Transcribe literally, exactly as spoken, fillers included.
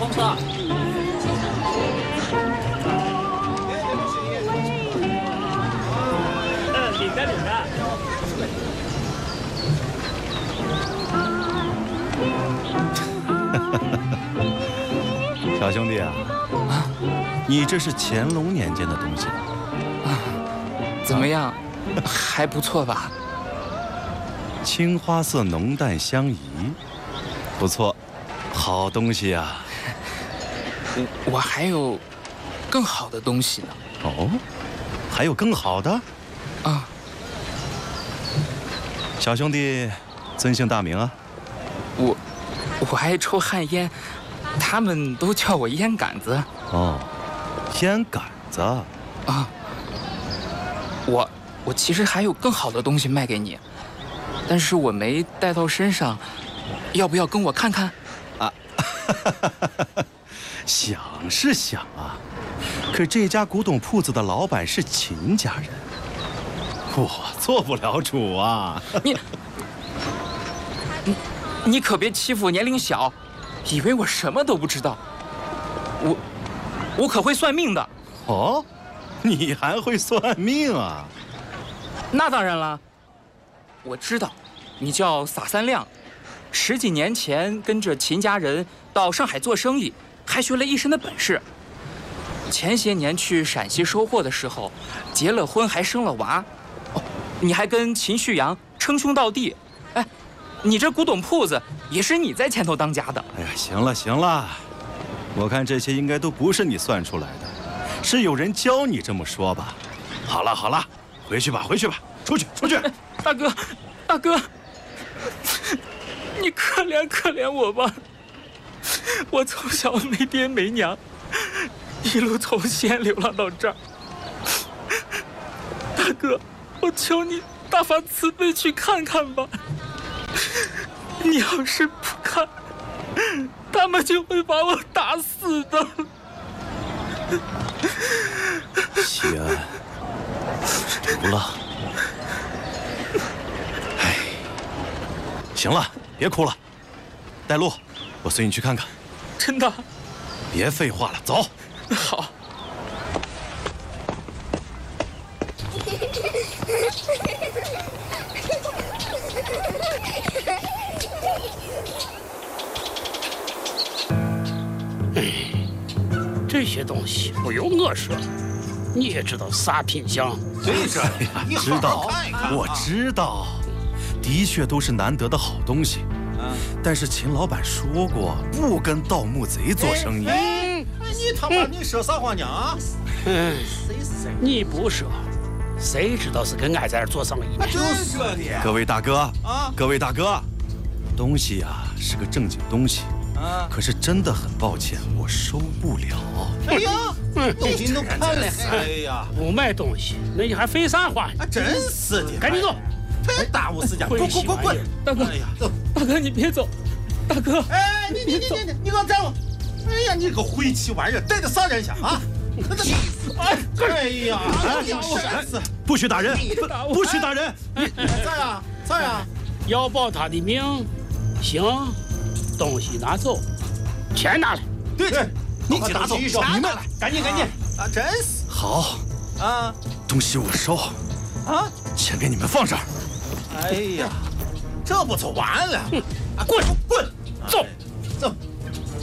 公车。嗯，领着领着。 小兄弟啊，啊，你这是乾隆年间的东西啊？怎么样，还不错吧？ 青花色浓淡相宜，不错，好东西啊。 我我还有更好的东西呢。 哦，还有更好的？ 啊。 小兄弟，尊姓大名啊？ 我我爱抽旱烟，他们都叫我烟杆子。 哦，烟杆子。 啊。我我其实还有更好的东西卖给你。但是我没带到身上，要不要跟我看看？ 啊，想是想啊，可这家古董铺子的老板是秦家人，我做不了主啊。 你，你，你可别欺负我年龄小，以为我什么都不知道。我，我可会算命的。 哦，你还会算命啊？ 那当然了。我知道，你叫撒三亮，十几年前跟着秦家人到上海做生意，还学了一身的本事。前些年去陕西收货的时候，结了婚还生了娃。哦，你还跟秦旭阳称兄道弟。哎，你这古董铺子也是你在前头当家的。 哎呀，行了行了，我看这些应该都不是你算出来的，是有人教你这么说吧？好了好了，回去吧回去吧，出去出去。 大哥，大哥，你可怜可怜我吧！我从小没爹没娘，一路从西安流浪到这儿。大哥，我求你大发慈悲去看看吧。你要是不看，他们就会把我打死的。 西安，毒了。行了，别哭了，带路，我随你去看看。 真的？ 别废话了，走。 好。 这些东西不由我说，你也知道啥品相？ 对着呀，知道，我知道。的确都是难得的好东西，但是秦老板说过不跟盗墓贼做生意。 哎，你他妈你说啥话呢啊？ 嗯，你不说，谁知道是跟俺在这做生意？ 就是的。 各位大哥啊，各位大哥，东西呀是个正经东西，啊，可是真的很抱歉，我收不了。 哎呀，东西都看了，哎呀， 不卖东西，那你还废啥话呢？ 真是的， 赶紧走。 太耽误时间，滚滚滚滚！ 大哥，哎呀，走，大哥你别走，大哥， 哎，你你你你你给我站住！哎呀，你个晦气玩意儿，带着啥人去啊？哎，哎呀，真是！ 不许打人，不不许打人！ 咋呀？咋呀？ 要保他的命，行，东西拿走，钱拿来。 对对， 你拿走， 你们来，赶紧赶紧！啊，真是好啊， 东西我收， 啊， 钱给你们放这儿。 哎呀，这不就完了？ 滚滚， 走走。